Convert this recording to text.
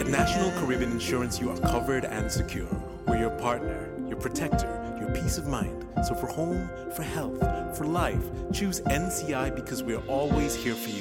With National Caribbean Insurance, you are covered and secure. We're your partner, your protector, your peace of mind. So for home, for health, for life, choose NCI because we're always here for you.